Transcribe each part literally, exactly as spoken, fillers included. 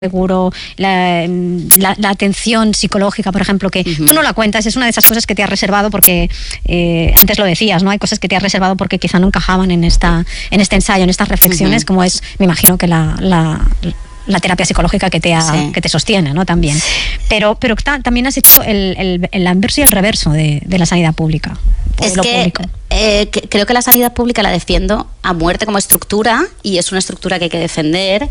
seguro, la, la, la atención psicológica, por ejemplo, que uh-huh. tú no la cuentas, es una de esas cosas que te has reservado porque, eh, antes lo decías, ¿no? Hay cosas que te has reservado porque quizá no encajaban en esta en este ensayo, en estas reflexiones, uh-huh. como es, me imagino que la... la la terapia psicológica que te ha, sí. que te sostiene, ¿no? También. Pero, pero también has hecho el, el, el anverso y el reverso de, de la sanidad pública. Es que, eh, que creo que la sanidad pública la defiendo a muerte como estructura, y es una estructura que hay que defender.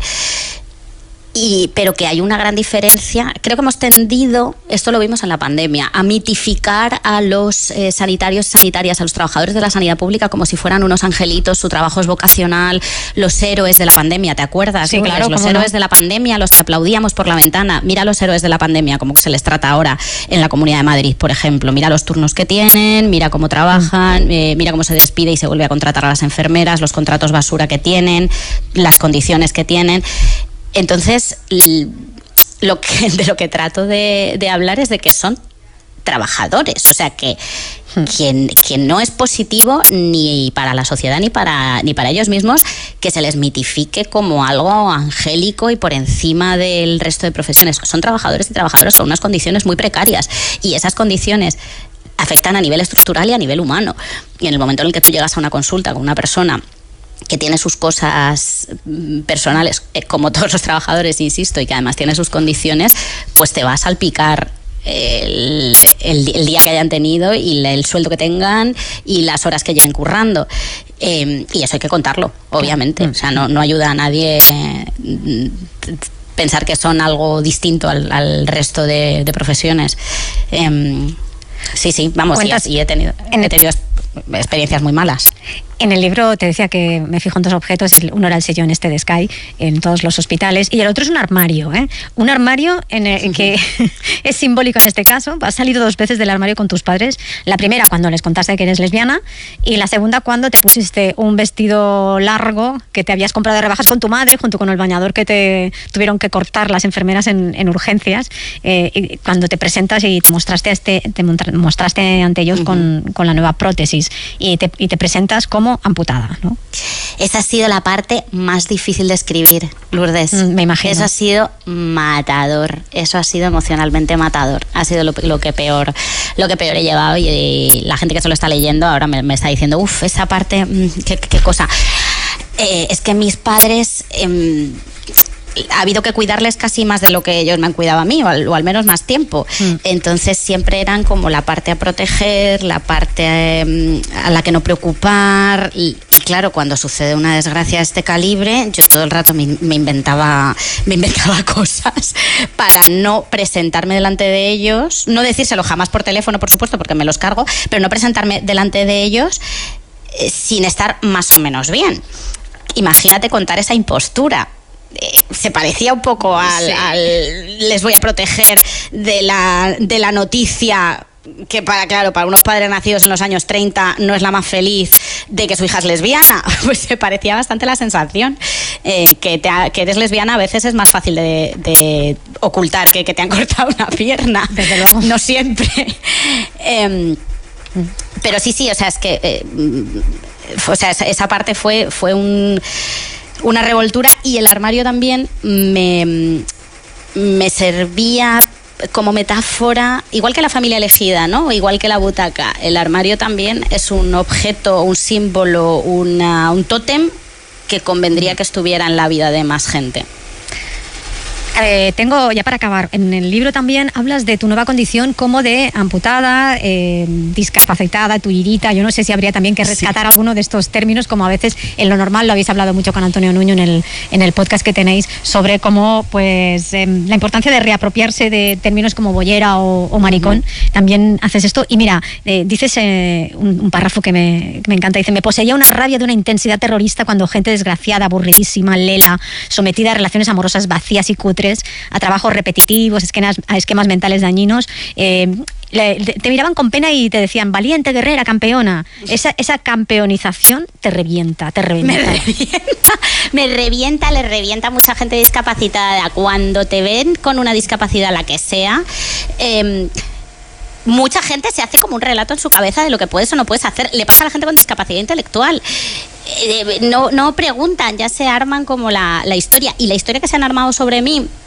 Y, pero que hay una gran diferencia. Creo que hemos tendido, esto lo vimos en la pandemia, a mitificar a los eh, sanitarios, sanitarias, a los trabajadores de la sanidad pública como si fueran unos angelitos, su trabajo es vocacional, los héroes de la pandemia, ¿te acuerdas? Sí, claro, los héroes no? de la pandemia, los que aplaudíamos por la ventana. Mira los héroes de la pandemia, como que se les trata ahora en la Comunidad de Madrid, por ejemplo. Mira los turnos que tienen, mira cómo trabajan, eh, mira cómo se despide y se vuelve a contratar a las enfermeras, los contratos basura que tienen, las condiciones que tienen. Entonces, lo que, de lo que trato de, de hablar es de que son trabajadores, o sea que quien, quien no es positivo ni para la sociedad ni para, ni para ellos mismos que se les mitifique como algo angélico y por encima del resto de profesiones. Son trabajadores y trabajadoras con unas condiciones muy precarias, y esas condiciones afectan a nivel estructural y a nivel humano. Y en el momento en el que tú llegas a una consulta con una persona que tiene sus cosas personales, como todos los trabajadores, insisto, y que además tiene sus condiciones, pues te va a salpicar el, el, el día que hayan tenido y el sueldo que tengan y las horas que lleven currando. Eh, y eso hay que contarlo, obviamente. O sea, no, no ayuda a nadie pensar que son algo distinto al, al resto de, de profesiones. Eh, sí, sí, vamos, y, y he tenido, he tenido experiencias muy malas. En el libro te decía que me fijo en dos objetos. Uno era el sillón este de Sky en todos los hospitales, y el otro es un armario, ¿eh? Un armario en el que es simbólico en este caso. Has salido dos veces del armario con tus padres. La primera cuando les contaste que eres lesbiana, y la segunda cuando te pusiste un vestido largo que te habías comprado de rebajas con tu madre, junto con el bañador que te tuvieron que cortar las enfermeras en, en urgencias, eh, y cuando te presentas y te mostraste, a este, te mostraste ante ellos uh-huh. con, con la nueva prótesis, y te, y te presentas como amputada, ¿no? Esa ha sido la parte más difícil de escribir, Lourdes. Mm, me imagino. Eso ha sido matador, eso ha sido emocionalmente matador. Ha sido lo, lo que peor, lo que peor he llevado, y, y la gente que se lo está leyendo ahora me, me está diciendo, uff, esa parte, qué, qué cosa. Eh, es que mis padres... Eh, ha habido que cuidarles casi más de lo que ellos me han cuidado a mí, o al, o al menos más tiempo. Mm. Entonces siempre eran como la parte a proteger, la parte eh, a la que no preocupar. Y, y claro, cuando sucede una desgracia de este calibre, yo todo el rato me, me inventaba me inventaba cosas para no presentarme delante de ellos, no decírselo jamás por teléfono, por supuesto, porque me los cargo, pero no presentarme delante de ellos eh, sin estar más o menos bien. Imagínate contar esa impostura. Eh, se parecía un poco al, sí. al les voy a proteger de la, de la noticia que, para claro, para unos padres nacidos en los años treinta no es la más feliz, de que su hija es lesbiana. Pues se parecía bastante la sensación. Eh, que, te ha, que eres lesbiana a veces es más fácil de, de ocultar que que te han cortado una pierna. Desde luego. No siempre. eh, pero sí, sí, o sea, es que eh, o sea, esa, esa parte fue, fue un... una revoltura, y el armario también me, me servía como metáfora, igual que la familia elegida, ¿no? Igual que la butaca. El armario también es un objeto, un símbolo, una, un tótem que convendría que estuviera en la vida de más gente. Eh, tengo, ya para acabar, en el libro también hablas de tu nueva condición como de amputada, eh, discapacitada, tullidita. Yo no sé si habría también que rescatar sí. alguno de estos términos, como a veces en lo normal lo habéis hablado mucho con Antonio Nuño en el, en el podcast que tenéis, sobre cómo pues eh, la importancia de reapropiarse de términos como bollera o, o maricón. Uh-huh. También haces esto. Y mira, eh, dices eh, un, un párrafo que me, que me encanta. Dice: me poseía una rabia de una intensidad terrorista cuando gente desgraciada, aburridísima, lela, sometida a relaciones amorosas vacías y cutres, a trabajos repetitivos, esquemas, a esquemas mentales dañinos, eh, le, te miraban con pena y te decían valiente, guerrera, campeona. Esa, esa campeonización te revienta, te revienta. Me revienta, me revienta, le revienta a mucha gente discapacitada. Cuando te ven con una discapacidad, la que sea, eh, mucha gente se hace como un relato en su cabeza de lo que puedes o no puedes hacer. Le pasa a la gente con discapacidad intelectual. Eh, no, no preguntan, ya se arman como la, la historia. Y la historia que se han armado sobre mí